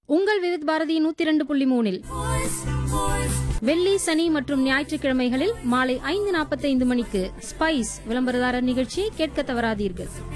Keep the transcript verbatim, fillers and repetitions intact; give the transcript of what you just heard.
உங்கள் விவித் பாரதி நூத்தி இரண்டு புள்ளி மூணில் வெள்ளி, சனி மற்றும் ஞாயிற்றுக்கிழமைகளில் மாலை ஐந்து நாற்பத்தைந்து மணிக்கு ஸ்பைஸ் விளம்பரதாரர் நிகழ்ச்சியை கேட்க தவறாதீர்கள்.